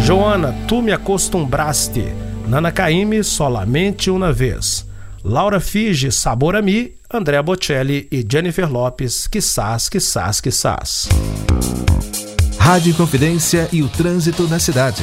Joana, tu me acostumbraste. Nana Caymmi, solamente uma vez. Laura Figi, Sabor a Mi. Andrea Bocelli e Jennifer Lopes, Quizás, Quizás, Quizás. Rádio Inconfidência e o trânsito na cidade.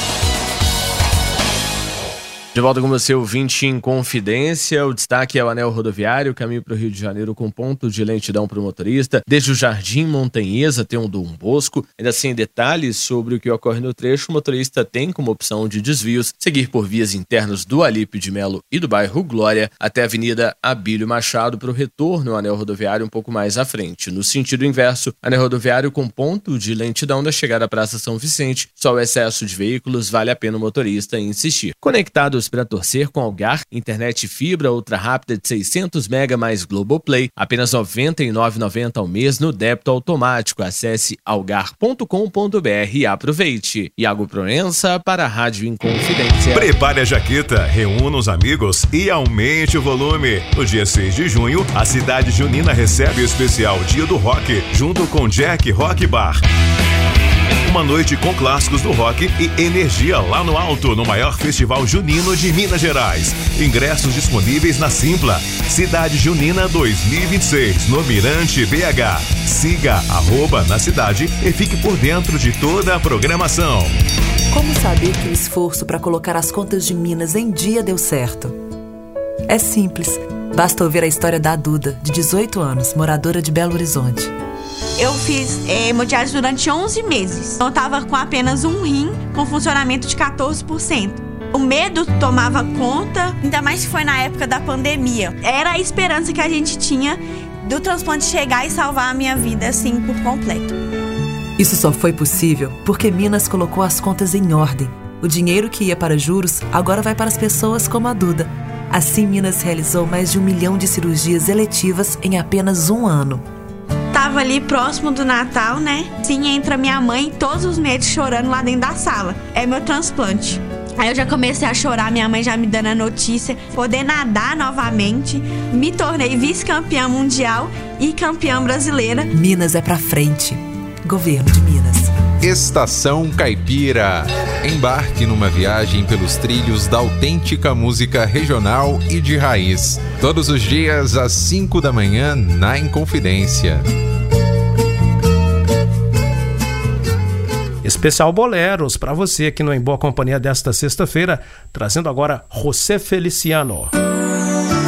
De volta com você, ouvinte em Confidência. O destaque é o anel rodoviário, caminho para o Rio de Janeiro com ponto de lentidão para o motorista. Desde o Jardim Montanhesa até o Dom Bosco. Ainda sem detalhes sobre o que ocorre no trecho, o motorista tem como opção de desvios seguir por vias internas do Alípio de Melo e do bairro Glória até a Avenida Abílio Machado para o retorno ao anel rodoviário um pouco mais à frente. No sentido inverso, anel rodoviário com ponto de lentidão da chegada à Praça São Vicente. Só o excesso de veículos vale a pena o motorista insistir. Conectados para torcer com Algar, internet fibra ultra rápida de 600 MB mais Globoplay, apenas R$ 99,90 ao mês no débito automático. Acesse algar.com.br e aproveite. Iago Proença para a Rádio Inconfidência. Prepare a jaqueta, reúna os amigos e aumente o volume. No dia 6 de junho, a cidade junina recebe o especial Dia do Rock, junto com Jack Rock Bar. Uma noite com clássicos do rock e energia lá no alto, no maior festival junino de Minas Gerais. Ingressos disponíveis na Simpla. Cidade Junina 2026, no Mirante BH. Siga @na cidade e fique por dentro de toda a programação. Como saber que o esforço para colocar as contas de Minas em dia deu certo? É simples. Basta ouvir a história da Duda, de 18 anos, moradora de Belo Horizonte. Eu fiz hemodiálise durante 11 meses. Eu estava com apenas um rim com funcionamento de 14%. O medo tomava conta, ainda mais que foi na época da pandemia. Era a esperança que a gente tinha do transplante chegar e salvar a minha vida assim por completo. Isso só foi possível porque Minas colocou as contas em ordem. O dinheiro que ia para juros agora vai para as pessoas como a Duda. Assim, Minas realizou mais de 1 milhão de cirurgias eletivas em apenas um ano. Tava ali próximo do Natal, né? Sim, entra minha mãe, todos os médicos chorando lá dentro da sala. É meu transplante. Aí eu já comecei a chorar, minha mãe já me dando a notícia. Poder nadar novamente. Me tornei vice-campeã mundial e campeã brasileira. Minas é pra frente. Governo de Minas. Estação Caipira. Embarque numa viagem pelos trilhos da autêntica música regional e de raiz. Todos os dias às 5 da manhã na Inconfidência. Especial Boleros para você aqui no Em Boa Companhia desta sexta-feira, trazendo agora José Feliciano.